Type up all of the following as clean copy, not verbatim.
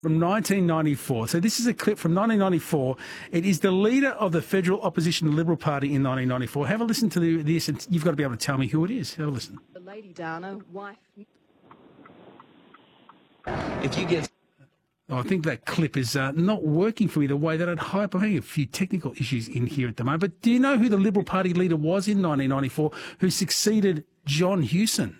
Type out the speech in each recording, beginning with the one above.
from 1994. So this is a clip from 1994. It is the leader of the federal opposition Liberal Party in 1994. Have a listen to this, and you've got to be able to tell me who it is. Have a listen. The Lady Downer, wife. If you get... Oh, I think that clip is not working for me the way that I'd hope. I'm having a few technical issues in here at the moment. But do you know who the Liberal Party leader was in 1994 who succeeded John Hewson?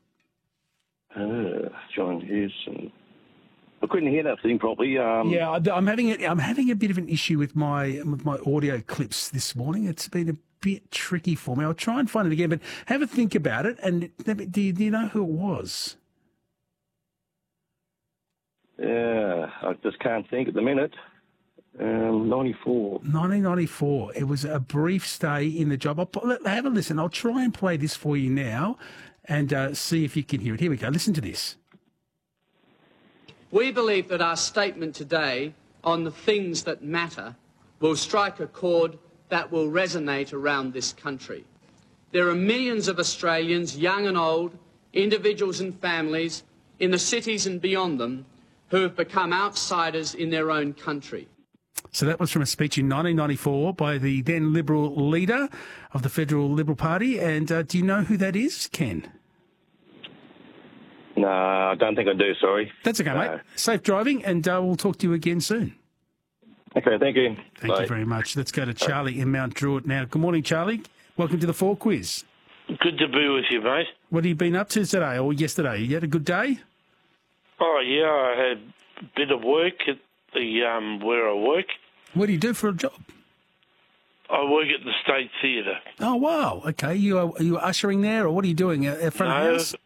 John Hewson. I couldn't hear that thing properly. Yeah, I'm having a bit of an issue with my audio clips this morning. It's been a bit tricky for me. I'll try and find it again, but have a think about it. And do you know who it was? Yeah, I just can't think at the minute. 94. 1994. It was a brief stay in the job. Have a listen. I'll try and play this for you now and see if you can hear it. Here we go. Listen to this. We believe that our statement today on the things that matter will strike a chord that will resonate around this country. There are millions of Australians, young and old, individuals and families, in the cities and beyond them, who have become outsiders in their own country. So that was from a speech in 1994 by the then Liberal leader of the Federal Liberal Party. And do you know who that is, Ken? No, I don't think I do, sorry. That's okay, mate. Safe driving, and we'll talk to you again soon. Okay, thank you. Thank you very much. Let's go to Charlie in Mount Druitt now. Good morning, Charlie. Welcome to the 4 Quiz. Good to be with you, mate. What have you been up to today or yesterday? You had a good day? Oh, yeah, I had a bit of work at the where I work. What do you do for a job? I work at the State Theatre. Oh, wow. Okay. Are you ushering there, or what are you doing at front of the house?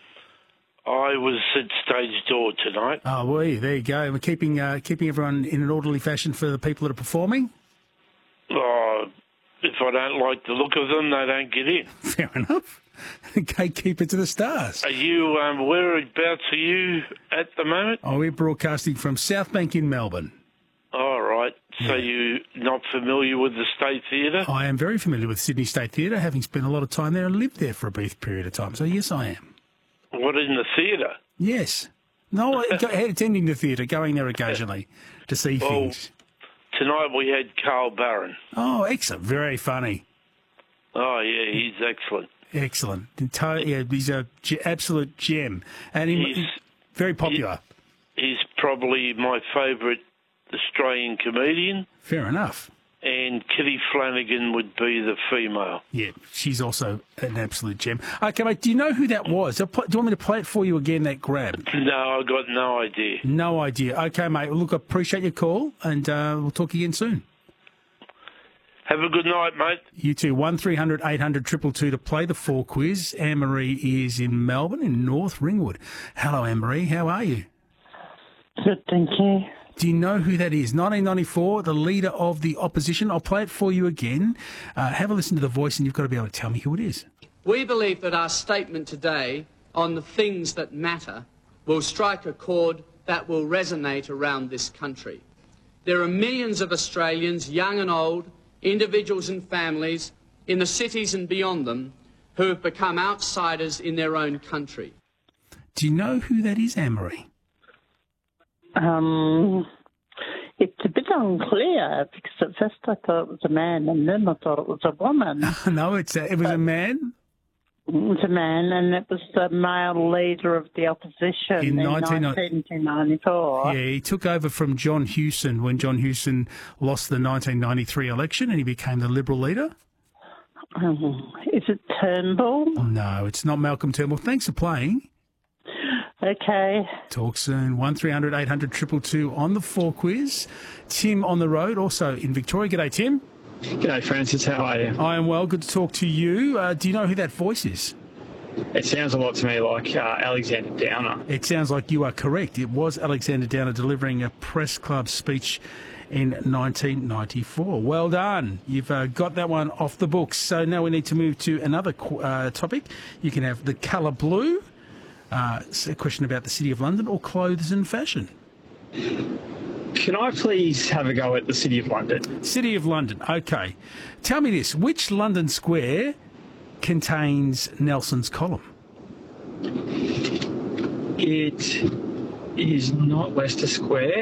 I was at stage door tonight. Oh, well, there you go. We're keeping everyone in an orderly fashion for the people that are performing? Oh, if I don't like the look of them, they don't get in. Fair enough. Gatekeeper to the stars. Are you, whereabouts are you at the moment? Oh, we're broadcasting from South Bank in Melbourne. All right. So you're not familiar with the State Theatre? I am very familiar with Sydney State Theatre, having spent a lot of time there and lived there for a brief period of time. So, yes, I am. What, in the theatre? Yes. No, attending the theatre, going there occasionally to see things. Tonight we had Carl Barron. Oh, excellent. Very funny. Oh, yeah, he's excellent. Excellent. Yeah, he's an absolute gem. And he's very popular. He's probably my favourite Australian comedian. Fair enough. And Kitty Flanagan would be the female. Yeah, she's also an absolute gem. Okay, mate, do you know who that was? Do you want me to play it for you again, that grab? No, I've got no idea. No idea. Okay, mate, well, look, I appreciate your call, and we'll talk again soon. Have a good night, mate. You too. 1300 800 222 to play the 4 Quiz. Anne-Marie is in Melbourne, in North Ringwood. Hello, Anne-Marie. How are you? Good, thank you. Do you know who that is? 1994, the leader of the opposition. I'll play it for you again. Have a listen to the voice, and you've got to be able to tell me who it is. We believe that our statement today on the things that matter will strike a chord that will resonate around this country. There are millions of Australians, young and old, individuals and families, in the cities and beyond them, who have become outsiders in their own country. Do you know who that is, Anne-Marie? It's a bit unclear because at first I thought it was a man and then I thought it was a woman. No, it was a man. It was a man, and it was the male leader of the opposition in 1994. Yeah, he took over from John Hewson when John Hewson lost the 1993 election and he became the Liberal leader. Is it Turnbull? No, it's not Malcolm Turnbull. Thanks for playing. Okay. Talk soon. 1300 800 222 on the 4 Quiz. Tim on the road, also in Victoria. G'day, Tim. G'day, Francis. How are you? I am well. Good to talk to you. Do you know who that voice is? It sounds a lot to me like Alexander Downer. It sounds like you are correct. It was Alexander Downer delivering a press club speech in 1994. Well done. You've got that one off the books. So now we need to move to another topic. You can have the colour blue. It's a question about the City of London or clothes and fashion. Can I please have a go at the City of London? City of London, okay. Tell me this, which London square contains Nelson's column? It is not Leicester Square.